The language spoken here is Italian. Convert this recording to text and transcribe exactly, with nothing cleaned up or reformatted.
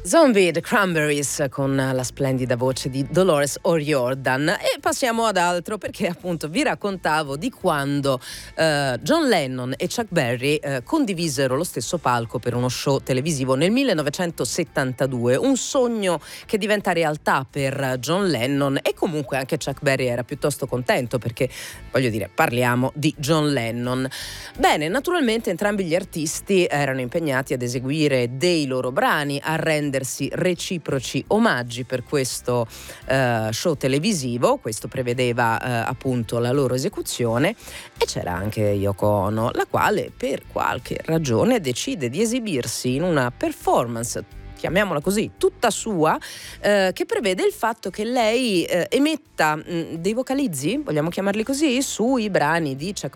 Zombie, The Cranberries, con la splendida voce di Dolores O'Riordan. E passiamo ad altro, perché appunto vi raccontavo di quando eh, John Lennon e Chuck Berry eh, condivisero lo stesso palco per uno show televisivo nel millenovecentosettantadue, un sogno che diventa realtà per John Lennon, e comunque anche Chuck Berry era piuttosto contento, perché voglio dire, parliamo di John Lennon. Bene, naturalmente entrambi gli artisti erano impegnati ad eseguire dei loro brani, a rendersi reciproci omaggi per questo uh, show televisivo. Questo prevedeva uh, appunto la loro esecuzione, e c'era anche Yoko Ono, la quale per qualche ragione decide di esibirsi in una performance, chiamiamola così, tutta sua, eh, che prevede il fatto che lei eh, emetta mh, dei vocalizzi, vogliamo chiamarli così, sui brani di Chuck